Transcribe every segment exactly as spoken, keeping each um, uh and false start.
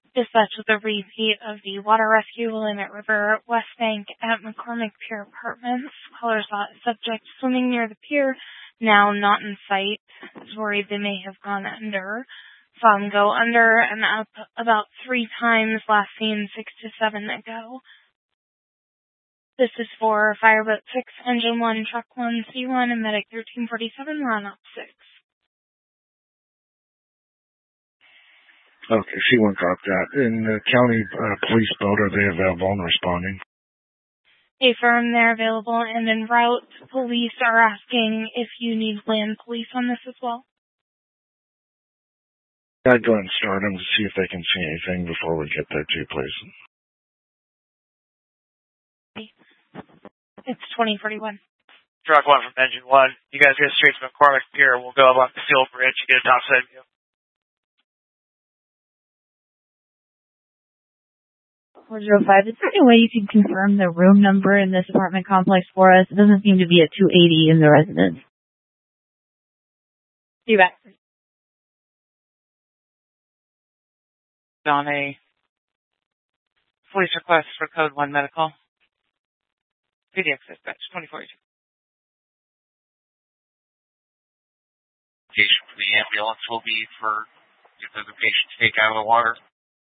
Dispatch with a repeat of the water rescue Willamette River West Bank at McCormick Pier Apartments. Caller thought subject swimming near the pier, now not in sight. Is worried they may have gone under. Saw him go under and up about three times, last seen six to seven ago. This is for Fireboat six, Engine one, Truck one, C one, and Medic thirteen forty-seven, Run Up six. Okay, C one cop that. In the county uh, police boat, are they available and responding? Affirm they're available and en route. Police are asking if you need land police on this as well. I'd go ahead and start them to see if they can see anything before we get there too, please. It's twenty forty-one. Truck one from Engine one. You guys get straight to McCormick Pier. We'll go up on the steel bridge and get a topside view. four oh five, is there any way you can confirm the room number in this apartment complex for us? It doesn't seem to be at two eighty in the residence. You bet. On a police request for code one medical. P D X dispatch, twenty forty-two. Location for the ambulance will be for get the patient to take out of the water.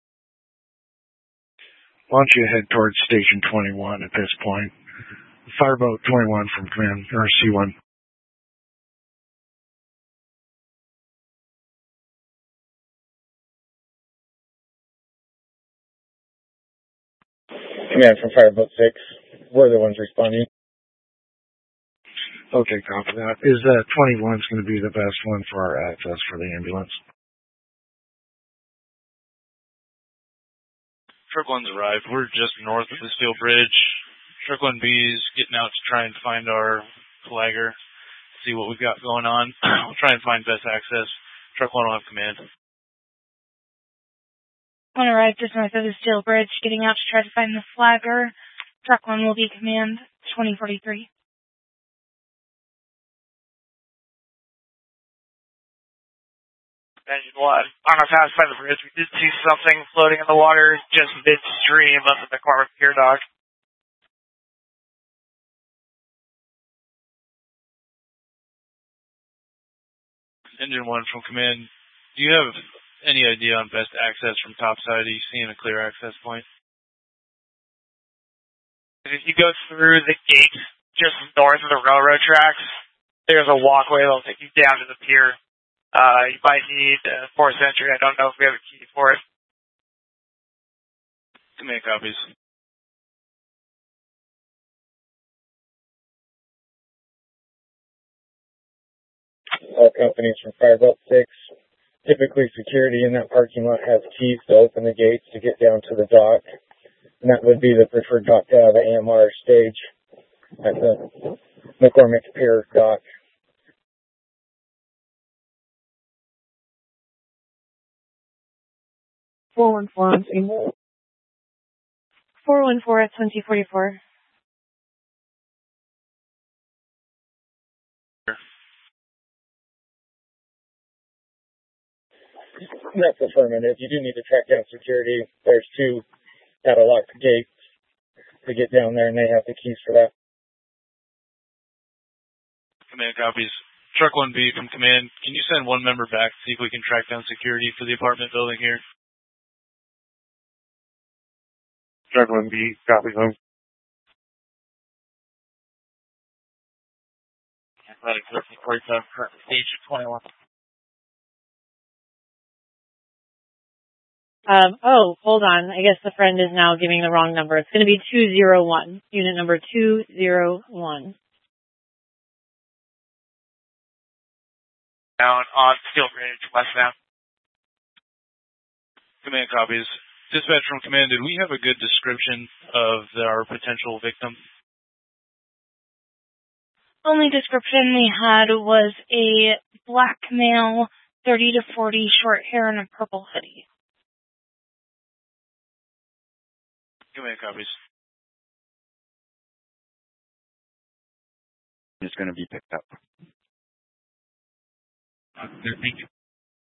Why don't you head towards Station twenty-one at this point? Fireboat twenty-one from command, or C one. Command from Fireboat six. We're the ones responding. Okay, copy that. Is uh, twenty-one going to be the best one for our access for the ambulance? Truck one's arrived. We're just north of the steel bridge. Truck one B is getting out to try and find our flagger, see what we've got going on. We'll try and find best access. Truck one will have command. One arrived just north of the steel bridge, getting out to try to find the flagger. Truck one will be command, twenty forty-three. Engine one. On our path by the bridge, we did see something floating in the water just midstream of the McCormick Pier dock. Engine one from command. Do you have any idea on best access from topside? Are you seeing a clear access point? If you go through the gate just north of the railroad tracks, there's a walkway that'll take you down to the pier. Uh, you might need a forced entry. I don't know if we have a key for it. Command copies. All companies from Fireboat six. Typically, security in that parking lot has keys to open the gates to get down to the dock. And that would be the preferred dock to have the A M R stage at the McCormick Pier dock. four one four on three. four one four at twenty forty-four. That's affirmative. You do need to track down security. There's two padlocked gates to get down there, and they have the keys for that. Command copies. Truck one B from command. Can you send one member back to see if we can track down security for the apartment building here? Truck one B, copy home. Athletic thirteen forty-seven, current stage twenty-one. Um, oh, hold on. I guess the friend is now giving the wrong number. It's going to be two oh one. Unit number two oh one. Down on Steel Bridge, westbound. Command copies. Dispatch from command, did we have a good description of the, our potential victim? Only description we had was a black male, thirty to forty, short hair, and a purple hoodie. Command copies. It's going to be picked up. Uh, thank you.